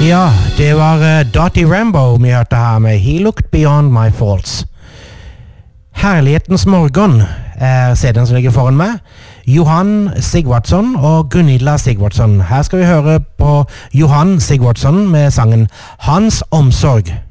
Ja, det var Dottie Rambo vi hørte her med He Looked Beyond My Faults. Herlighetens morgen CD-en som ligger foran meg. Johan Sigvardsson og Gunilla Sigvardsson. Her skal vi høre på Johan Sigvardsson med sangen Hans omsorg.